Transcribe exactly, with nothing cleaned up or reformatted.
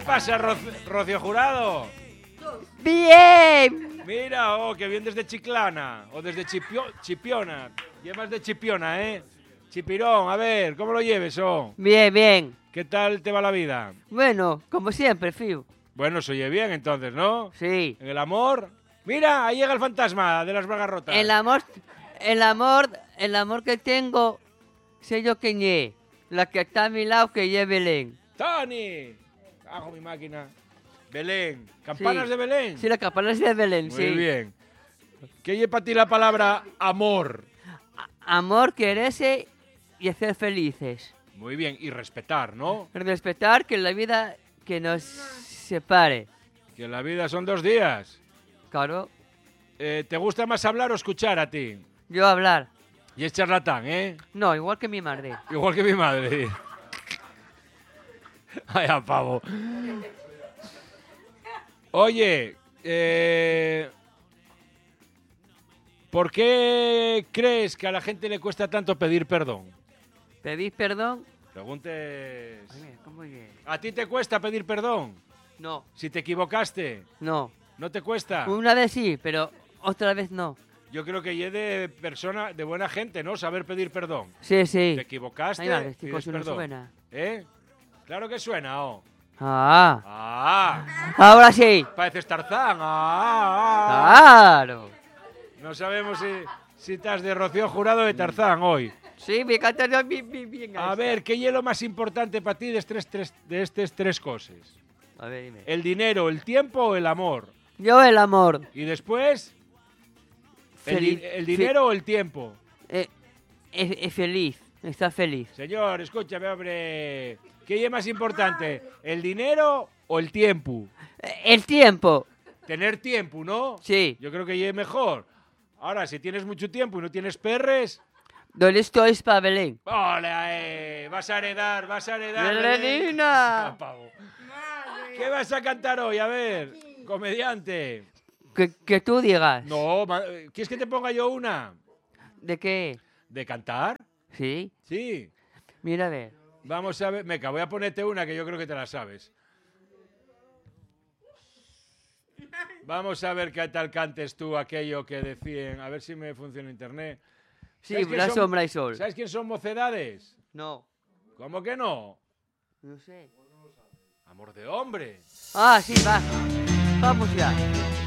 pasa, Ro Rocío Jurado? ¡Bien! Mira, oh, que bien desde Chiclana. O desde Chipio Chipiona. Llevas de Chipiona, ¿eh? Chipirón, a ver, ¿cómo lo lleves, oh? Bien, bien. ¿Qué tal te va la vida? Bueno, como siempre, Fiu. Bueno, se oye bien entonces, ¿no? Sí. ¿En el amor? Mira, ahí llega el fantasma de las bragas rotas. El amor, el amor, el amor que tengo, sé yo quién es. La que está a mi lado, que es Belén. ¡Tony! Hago mi máquina. Belén. ¿Campanas Sí. de Belén? Sí, la campana es de Belén, Muy sí. bien. ¿Qué lleva para ti la palabra amor? A- amor, quererse y hacer felices. Muy bien, y respetar, ¿no? Respetar que la vida que nos separe. Que la vida son dos días. Claro, Eh, ¿Te gusta más hablar o escuchar a ti? yo hablar. Y es charlatán, ¿eh? No, igual que mi madre. Igual que mi madre. Ay, a pavo. Oye, eh, ¿por qué crees que a la gente le cuesta tanto pedir perdón? ¿Pedís perdón? Preguntes. Ay, mira, ¿cómo es? ¿A ti te cuesta pedir perdón? No, Si te equivocaste, no. ¿no te cuesta? Una vez sí, pero otra vez no. Yo creo que es de persona, de buena gente, ¿no? Saber pedir perdón. Sí, sí. Te equivocaste, Ay, vale, este pides coche no perdón. suena. ¿Eh? Claro que suena, oh. Ah, Ah, ahora sí. pareces Tarzán. Ah, ah. Claro. No sabemos si, si estás de Rocío Jurado o de Tarzán hoy. Sí, me encanta bien, bien, bien. A ver, ¿qué es lo más importante para ti de estas tres, de estas tres cosas? A ver, dime. ¿El dinero, el tiempo o el amor? Yo el amor. Y después, ¿el, Feliz. di- el dinero o el tiempo? Eh, es, es feliz. Está feliz. Señor, escúchame, hombre. ¿Qué es más importante, el dinero o el tiempo? Eh, El tiempo. Tener tiempo, ¿no? Sí. Yo creo que es mejor. Ahora, si tienes mucho tiempo y no tienes perres, ¿Dónde estoy para Belén? ¡hola, eh! Vas a heredar, vas a heredar. Belén. ¡Belenina! Ah, pavo. ¿Qué vas a cantar hoy? A ver, comediante. Que, que tú digas. No, ma- ¿quieres que te ponga yo una? ¿De qué? ¿De cantar? Sí. Sí. Mira a ver. Vamos a ver. Meca, voy a ponerte una que yo creo que te la sabes. Vamos a ver qué tal cantes tú aquello que decían. A ver si me funciona internet. Sí, ¿Sabes quién la son- sombra y sol. ¿Sabes quién son Mocedades? No. ¿Cómo que no? No sé. Amor de hombre. Ah, sí, va. Vamos ya.